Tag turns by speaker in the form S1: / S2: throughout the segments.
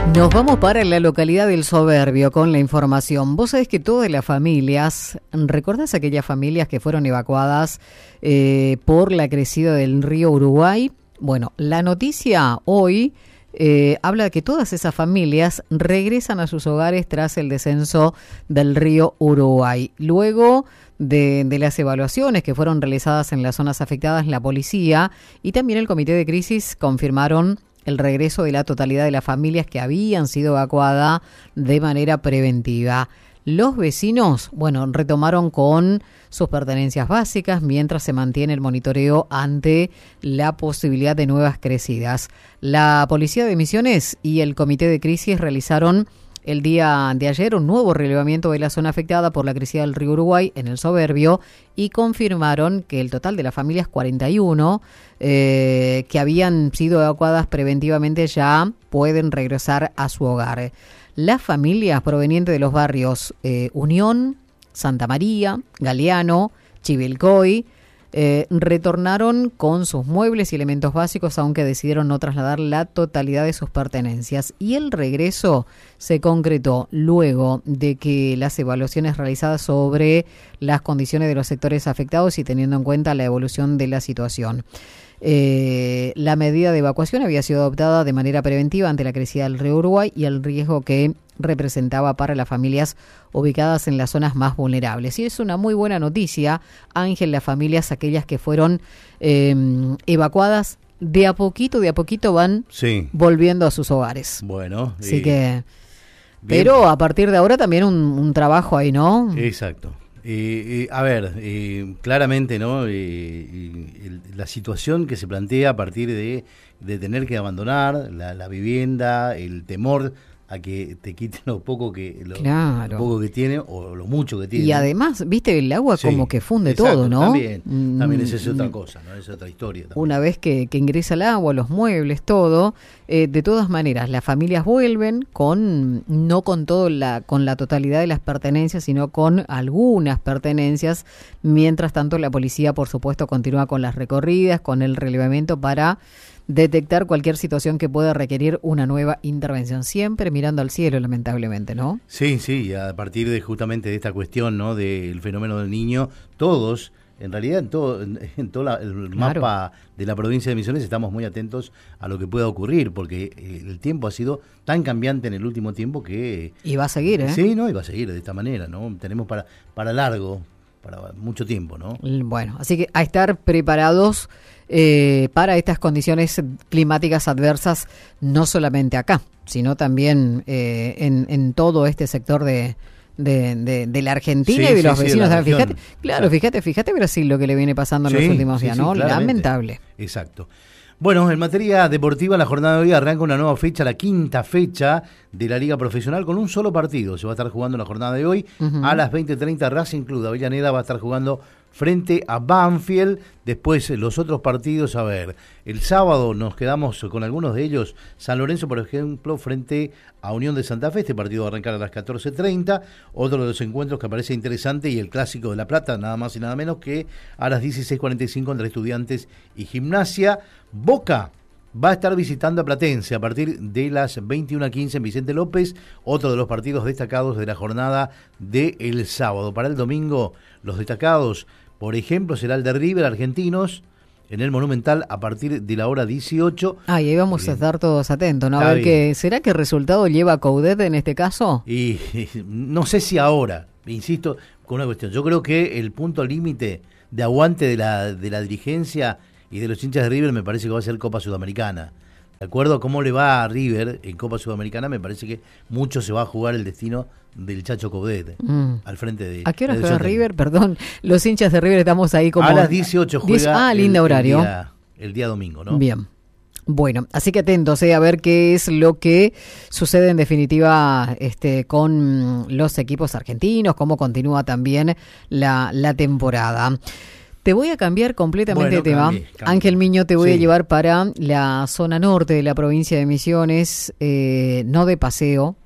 S1: Nos vamos para la localidad del Soberbio con la información. Vos sabés que todas las familias, ¿recordás aquellas familias que fueron evacuadas por la crecida del río Uruguay? Bueno, la noticia hoy habla de que todas esas familias regresan a sus hogares tras el descenso del río Uruguay. Luego de las evaluaciones que fueron realizadas en las zonas afectadas, la policía y también el comité de crisis confirmaron el regreso de la totalidad de las familias que habían sido evacuadas de manera preventiva. Los vecinos, retomaron con sus pertenencias básicas mientras se mantiene el monitoreo ante la posibilidad de nuevas crecidas. La Policía de Misiones y el Comité de Crisis realizaron el día de ayer un nuevo relevamiento de la zona afectada por la crecida del río Uruguay en el Soberbio y confirmaron que el total de las familias 41 que habían sido evacuadas preventivamente ya pueden regresar a su hogar. Las familias provenientes de los barrios Unión, Santa María, Galeano, Chivilcoy, retornaron con sus muebles y elementos básicos, aunque decidieron no trasladar la totalidad de sus pertenencias. Y el regreso se concretó luego de que las evaluaciones realizadas sobre las condiciones de los sectores afectados y teniendo en cuenta la evolución de la situación. La medida de evacuación había sido adoptada de manera preventiva ante la crecida del río Uruguay y el riesgo que representaba para las familias ubicadas en las zonas más vulnerables. Y es una muy buena noticia, Ángel, las familias, aquellas que fueron evacuadas, de a poquito van volviendo a sus hogares. Bueno. Así que, bien. Pero a partir de ahora también un trabajo ahí, ¿no?
S2: Exacto. Claramente, ¿no? La situación que se plantea a partir de tener que abandonar la vivienda, el temor a que te quiten lo poco que poco que tiene o lo mucho que tiene.
S1: Y además, viste, el agua como que funde todo, ¿no?
S2: También esa es otra cosa, ¿no? Es otra historia también.
S1: Una vez que ingresa el agua, los muebles, todo, de todas maneras, las familias vuelven no con con la totalidad de las pertenencias, sino con algunas pertenencias. Mientras tanto, la policía, por supuesto, continúa con las recorridas, con el relevamiento para detectar cualquier situación que pueda requerir una nueva intervención, siempre mirando al cielo, lamentablemente, ¿no?
S2: Sí, a partir de justamente de esta cuestión, ¿no? Del fenómeno del Niño, todos, en realidad en todo el mapa de la provincia de Misiones estamos muy atentos a lo que pueda ocurrir, porque el tiempo ha sido tan cambiante en el último tiempo que...
S1: Y va a seguir, ¿eh?
S2: Sí, y va a seguir de esta manera, ¿no? Tenemos para largo, para mucho tiempo, ¿no?
S1: Bueno, así que a estar preparados para estas condiciones climáticas adversas, no solamente acá, sino también en todo este sector de la Argentina y de los vecinos. Fíjate Brasil lo que le viene pasando en los últimos días, ¿no?
S2: Claramente.
S1: Lamentable.
S2: Exacto. Bueno, en materia deportiva, la jornada de hoy arranca una nueva fecha, la quinta fecha de la Liga Profesional, con un solo partido. Se va a estar jugando la jornada de hoy. A las 20:30, Racing Club de Avellaneda va a estar jugando frente a Banfield. Después los otros partidos, el sábado nos quedamos con algunos de ellos. San Lorenzo, por ejemplo, frente a Unión de Santa Fe. Este partido va a arrancar a las 14:30. Otro de los encuentros que parece interesante, y el Clásico de La Plata, nada más y nada menos que a las 16:45 entre Estudiantes y Gimnasia. Boca va a estar visitando a Platense a partir de las 21:15 en Vicente López, otro de los partidos destacados de la jornada del sábado. Para el domingo, los destacados, por ejemplo, será el de River, Argentinos, en el Monumental a partir de la hora 18.
S1: Y ahí vamos a estar todos atentos, ¿no? A ver, ¿será que el resultado lleva a Coudet en este caso?
S2: Y no sé si ahora, insisto, con una cuestión. Yo creo que el punto límite de aguante de la dirigencia y de los hinchas de River me parece que va a ser Copa Sudamericana. De acuerdo a cómo le va a River en Copa Sudamericana, me parece que mucho se va a jugar el destino del Chacho Coudet al frente de...
S1: ¿A qué hora juega River? Perdón, los hinchas de River estamos ahí como...
S2: A las 18 juega
S1: lindo horario.
S2: El día domingo, ¿no?
S1: Bien. Bueno, así que atentos a ver qué es lo que sucede en definitiva con los equipos argentinos, cómo continúa también la temporada. Te voy a cambiar completamente de tema. Cambie. Ángel Miño, te voy a llevar para la zona norte de la provincia de Misiones, no de paseo,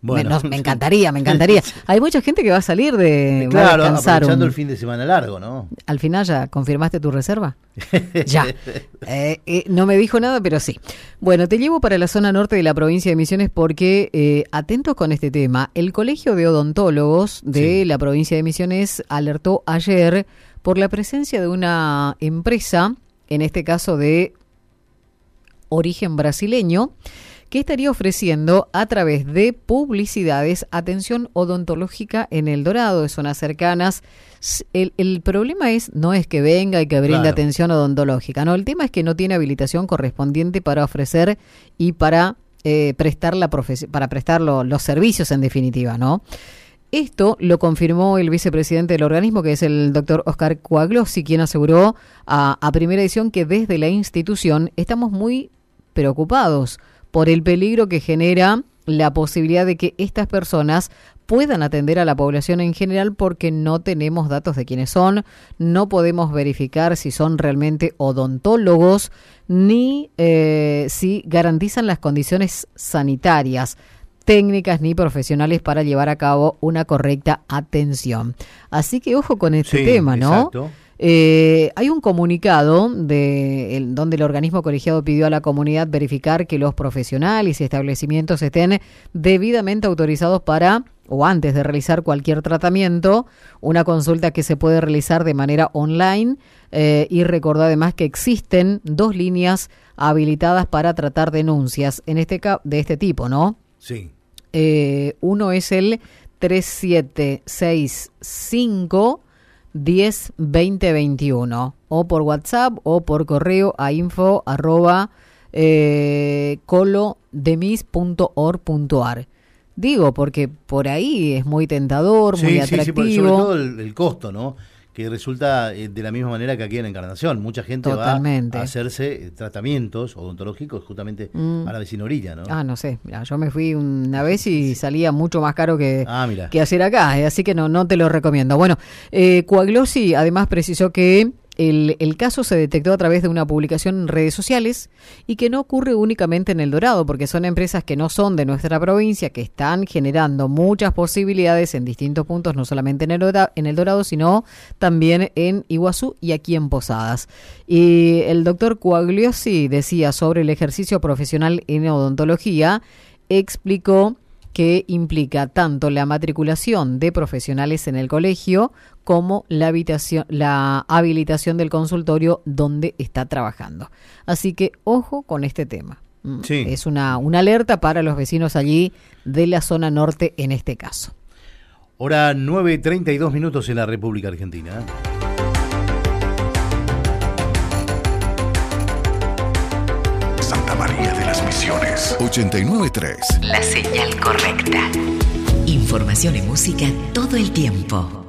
S2: Bueno.
S1: Me encantaría. Hay mucha gente que va a salir
S2: claro,
S1: va a descansar
S2: aprovechando el fin de semana largo, ¿no?
S1: Al final ya confirmaste tu reserva. Ya. No me dijo nada, pero sí. Bueno, te llevo para la zona norte de la provincia de Misiones porque, atentos con este tema, el Colegio de Odontólogos de la provincia de Misiones alertó ayer por la presencia de una empresa, en este caso de origen brasileño, que estaría ofreciendo a través de publicidades atención odontológica en El Dorado, de zonas cercanas. El problema no es que venga y que brinde atención odontológica, no, el tema es que no tiene habilitación correspondiente para ofrecer y para prestar los servicios en definitiva, ¿no? Esto lo confirmó el vicepresidente del organismo, que es el doctor Oscar Coagliosi, quien aseguró a Primera Edición que desde la institución estamos muy preocupados por el peligro que genera la posibilidad de que estas personas puedan atender a la población en general porque no tenemos datos de quiénes son, no podemos verificar si son realmente odontólogos ni si garantizan las condiciones sanitarias, técnicas ni profesionales para llevar a cabo una correcta atención. Así que ojo con este tema, ¿no?
S2: Exacto.
S1: Hay un comunicado donde el organismo colegiado pidió a la comunidad verificar que los profesionales y establecimientos estén debidamente autorizados para o antes de realizar cualquier tratamiento, una consulta que se puede realizar de manera online y recordar además que existen 2 líneas habilitadas para tratar denuncias de este tipo, ¿no?
S2: Sí.
S1: Uno es el 3765 10-20-21 o por WhatsApp o por correo a info@colodemis.org.ar. Digo, porque por ahí es muy tentador, muy atractivo.
S2: Sí, sobre todo el costo, ¿no? Que resulta de la misma manera que aquí en Encarnación. Mucha gente
S1: Totalmente.
S2: va a hacerse tratamientos odontológicos justamente a la vecina orilla, ¿no?
S1: No sé. Mirá, yo me fui una vez y salía mucho más caro que hacer acá, así que no te lo recomiendo. Bueno, Coagliosi además precisó que el caso se detectó a través de una publicación en redes sociales y que no ocurre únicamente en El Dorado, porque son empresas que no son de nuestra provincia, que están generando muchas posibilidades en distintos puntos, no solamente en El Dorado, sino también en Iguazú y aquí en Posadas. Y el doctor Coagliosi decía sobre el ejercicio profesional en odontología, explicó que implica tanto la matriculación de profesionales en el colegio como la habilitación del consultorio donde está trabajando. Así que ojo con este tema. Sí. Es una alerta para los vecinos allí de la zona norte en este caso.
S2: Hora 9:32 en la República Argentina.
S3: Santa María de las Misiones 89.3.
S4: La señal correcta. Información y música todo el tiempo.